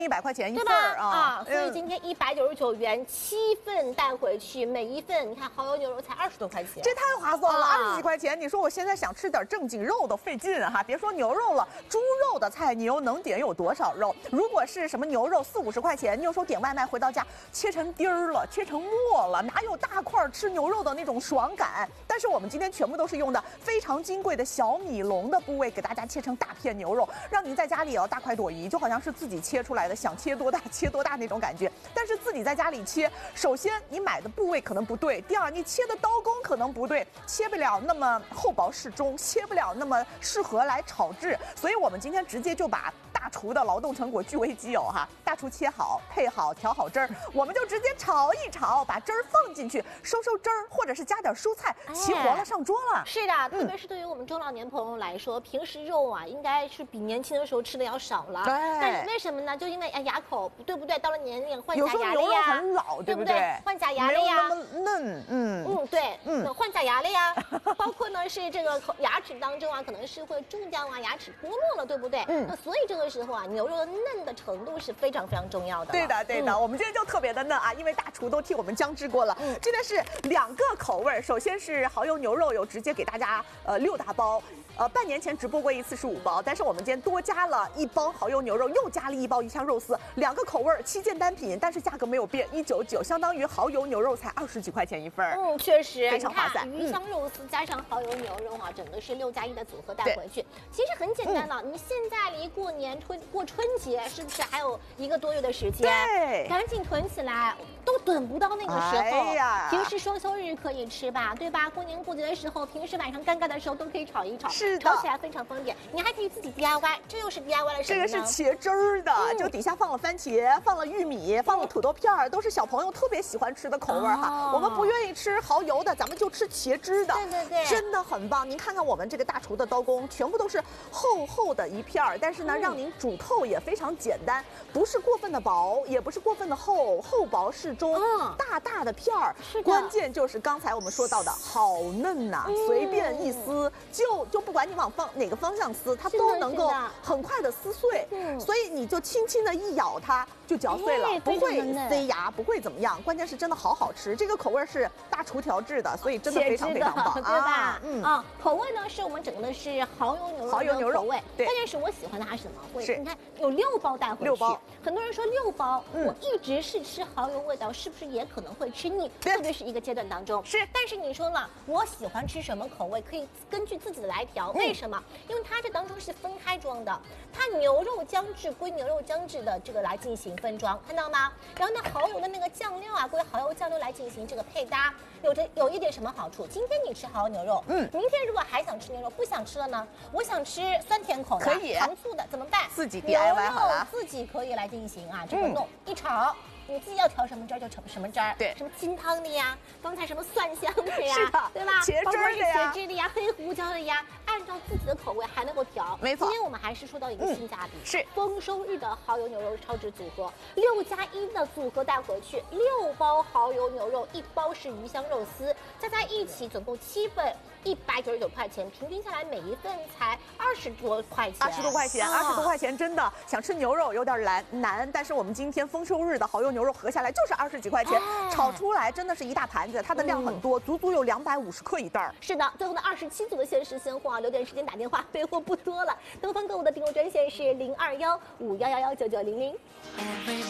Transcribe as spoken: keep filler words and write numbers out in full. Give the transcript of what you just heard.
一百块钱一份儿啊， 啊，所以今天一百九十九元七份带回去，每一份你看蚝油牛肉才二十多块钱， 这太划算了， 啊二十几块钱。你说我现在想吃点正经肉都费劲哈，别说牛肉了，猪肉的菜你又能点有多少肉？如果是什么牛肉四五十块钱，你有时候点外卖回到家切成丁儿了，切成末了，哪有大块吃牛肉的那种爽感？但是我们今天全部都是用的非常金贵的小米龙的部位，给大家切成大片牛肉，让您在家里也要大快朵颐，就好像是自己切出来的，想切多大切多大那种感觉。但是自己在家里切，首先你买的部位可能不对，第二你切的刀工可能不对，切不了那么厚薄适中，切不了那么适合来炒制。所以我们今天直接就把大厨的劳动成果据为己有哈，大厨切好、配好、调好汁儿，我们就直接炒一炒，把汁儿放进去，收收汁儿，或者是加点蔬菜，齐活了上桌了。 是的，特别是对于我们中老年朋友来说，平时肉啊应该是比年轻的时候吃的要少了。但是为什么呢？就因为哎牙口对不对？到了年龄换假牙了呀， 很老，对不对？ 换假牙了呀， 没有那么嫩，嗯嗯对，嗯换假牙了呀，包括呢是这个牙齿当中啊可能是会蛀掉啊，牙齿脱落了，对不对？嗯，那所以这个时候啊，牛肉的嫩的程度是非常非常重要的。 对的，对的，我们今天就特别的嫩啊，因为大厨都替我们姜制过了。嗯，这边是两个口味，首先是蚝油牛肉，有直接给大家呃六大包。呃，半年前直播过一次是五包，但是我们今天多加了一包蚝油牛肉，又加了一包鱼香肉丝，两个口味七件单品，但是价格没有变，一九九，相当于蚝油牛肉才二十几块钱一份。 嗯，确实非常划算。 鱼香肉丝加上蚝油牛肉啊，整个是六加一的组合带回去。其实很简单了，嗯、你现在离过年春过春节是不是还有一个多月的时间？ 对， 赶紧囤起来，都等不到那个时候。 哎呀， 平时双休日可以吃吧，对吧？过年过节的时候，平时晚上尴尬的时候都可以炒一炒。 是的， 炒起来非常方便，你还可以自己 D I Y， 这又是 D I Y 了什么呢？ 这个是茄汁儿的，嗯、就底下放了番茄，放了玉米，放了土豆片儿，都是小朋友特别喜欢吃的口味哈。哦、我们不愿意吃蚝油的，咱们就吃茄汁的， 对对对， 真的很棒。您看看我们这个大厨的刀工，全部都是厚厚的一片儿，但是呢，嗯、让您煮透也非常简单，不是过分的薄，也不是过分的厚，厚薄适中，嗯、大大的片儿。 是的， 关键就是刚才我们说到的好嫩呐、啊，嗯、随便一撕就就不管你往方哪个方向撕，它都能够很快的撕碎，嗯、所以你就轻轻的一咬它就嚼碎了，哎、不会塞牙，不会怎么样。关键是真的好好吃，这个口味是大厨调制的，所以真的非常非常棒， 对吧？啊嗯啊，口味呢是我们整个是蚝油牛肉蚝油牛肉口味， 对。 关键是我喜欢它什么？会是你看有六包带回去， 六包。 很多人说六包，嗯、我一直是吃蚝油味道，是不是也可能会吃腻？特别是一个阶段当中。 是。 但是你说了，我喜欢吃什么口味，可以根据自己的来调。嗯、为什么？因为它这当中是分开装的，它牛肉姜制归牛肉姜制的这个来进行分装，看到吗？然后呢，蚝油的那个酱料啊，归蚝油酱料来进行这个配搭。有着有一点什么好处？今天你吃蚝油牛肉，嗯，明天如果还想吃牛肉，不想吃了呢？我想吃酸甜口的， 可以糖醋的，怎么办？ 自己 D I Y 好了， 自己可以来进行啊，这个弄、嗯、一炒。你自己要调什么汁儿就调什么汁儿， 对， 什么清汤的呀，刚才什么蒜香的呀， 是的， 对吧？ 茄汁的呀， 茄汁的呀，黑胡椒的呀，按照自己的口味还能够调。 没错。 今天我们还是说到一个性价比， 嗯、是丰收日的蚝油牛肉超值组合，六加一的组合带回去，六包蚝油牛肉，一包是鱼香肉丝，加在一起总共七份，一百九十九块钱，平均下来每一份才二十多块钱， 二十多块钱，二十多块钱，真的想吃牛肉有点难难，但是我们今天丰收日的蚝油牛肉合下来就是二十几块钱，哎、炒出来真的是一大盘子，它的量很多，嗯、足足有两百五十克一袋儿。 是的，最后的二十七组的限时现货啊，留点时间打电话，备货不多了。东方购物的订购专线是零二幺五幺幺幺九九零零。